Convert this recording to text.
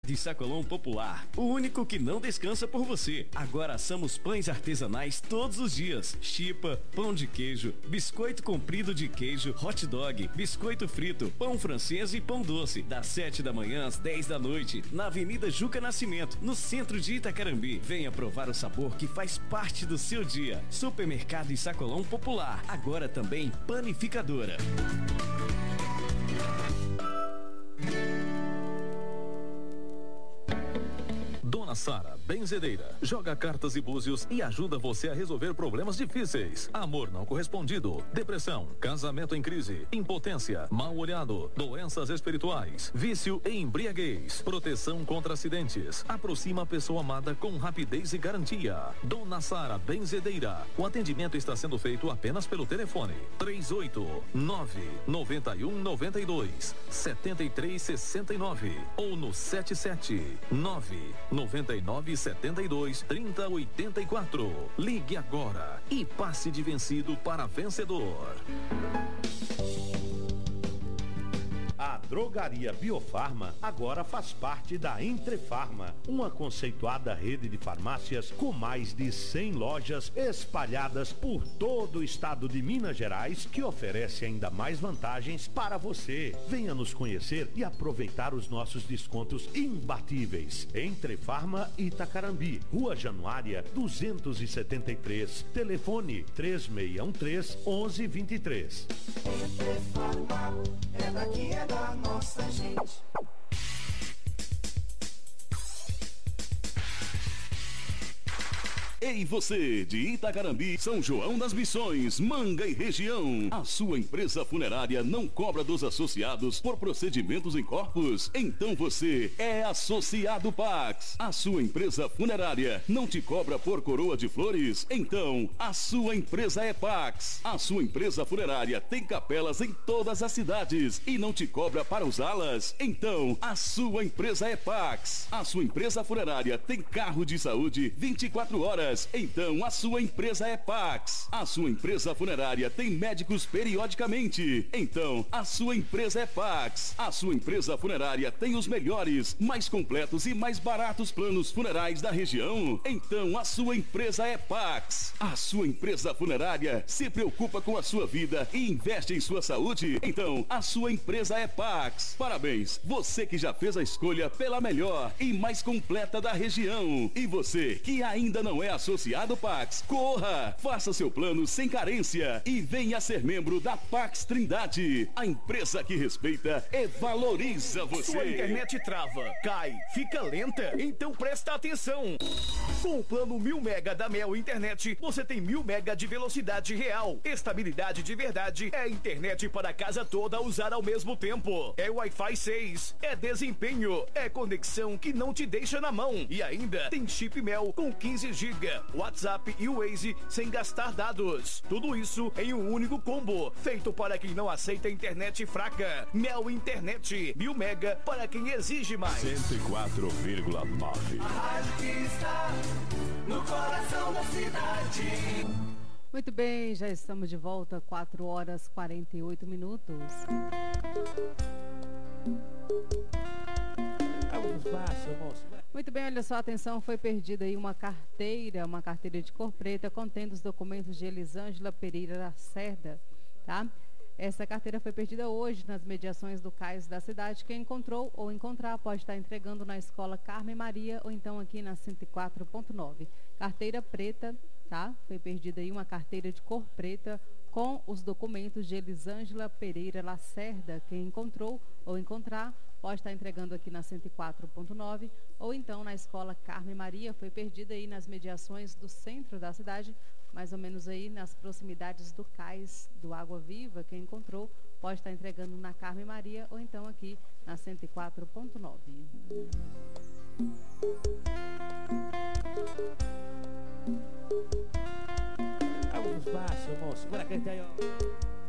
Supermercado e Sacolão Popular, o único que não descansa por você. Agora assamos pães artesanais todos os dias. Chipa, pão de queijo, biscoito comprido de queijo, hot dog, biscoito frito, pão francês e pão doce. Das 7 da manhã às 10 da noite, na Avenida Juca Nascimento, no centro de Itacarambi. Venha provar o sabor que faz parte do seu dia. Supermercado e Sacolão Popular, agora também panificadora. Dona Sara Benzedeira joga cartas e búzios e ajuda você a resolver problemas difíceis. Amor não correspondido, depressão, casamento em crise, impotência, mal-olhado, doenças espirituais, vício e embriaguez, proteção contra acidentes. Aproxima a pessoa amada com rapidez e garantia. Dona Sara Benzedeira. O atendimento está sendo feito apenas pelo telefone 389-9192-7369 ou no 779-9972-3084. Ligue agora e passe de vencido para vencedor. A Drogaria Biofarma agora faz parte da Entrefarma, uma conceituada rede de farmácias com mais de 100 lojas espalhadas por todo o estado de Minas Gerais, que oferece ainda mais vantagens para você. Venha nos conhecer e aproveitar os nossos descontos imbatíveis. Entrefarma Itacarambi, Rua Januária 273, telefone 3613-1123. Entrefarma é daqui, é da nossa gente. Ei, você de Itacarambi, São João das Missões, Manga e região. A sua empresa funerária não cobra dos associados por procedimentos em corpos? Então você é associado Pax. A sua empresa funerária não te cobra por coroa de flores? Então a sua empresa é Pax. A sua empresa funerária tem capelas em todas as cidades e não te cobra para usá-las? Então a sua empresa é Pax. A sua empresa funerária tem carro de saúde 24 horas? Então a sua empresa é Pax. A sua empresa funerária tem médicos periodicamente? Então a sua empresa é Pax. A sua empresa funerária tem os melhores, mais completos e mais baratos planos funerais da região? Então a sua empresa é Pax. A sua empresa funerária se preocupa com a sua vida e investe em sua saúde? Então a sua empresa é Pax. Parabéns, você que já fez a escolha pela melhor e mais completa da região. E você que ainda não é associado Pax, corra, faça seu plano sem carência e venha ser membro da Pax Trindade, a empresa que respeita e valoriza você. Sua internet trava, cai, fica lenta? Então presta atenção. Com o plano 1000 mega da Mel Internet, você tem 1000 mega de velocidade real, estabilidade de verdade, é internet para a casa toda a usar ao mesmo tempo, é Wi-Fi 6, é desempenho, é conexão que não te deixa na mão e ainda tem chip Mel com 15 GB, WhatsApp e Waze sem gastar dados. Tudo isso em um único combo, feito para quem não aceita internet fraca. Mel Internet, 1000 mega para quem exige mais. 104,9. A rádio que está no coração da cidade. Muito bem, já estamos de volta, 4 horas 48 minutos. Muito bem, olha só, atenção, foi perdida aí uma carteira de cor preta contendo os documentos de Elisângela Pereira Lacerda, tá? Essa carteira foi perdida hoje nas mediações do cais da cidade. Quem encontrou ou encontrar pode estar entregando na escola Carmen Maria ou então aqui na 104.9. Carteira preta, tá? Foi perdida aí uma carteira de cor preta com os documentos de Elisângela Pereira Lacerda. Quem encontrou ou encontrar pode estar entregando aqui na 104.9 ou então na escola Carmen Maria. Foi perdida aí nas mediações do centro da cidade, mais ou menos aí nas proximidades do cais do Água Viva. Quem encontrou pode estar entregando na Carmen Maria ou então aqui na 104.9. Vamos fácil, moço. Bora cantar aí, ó.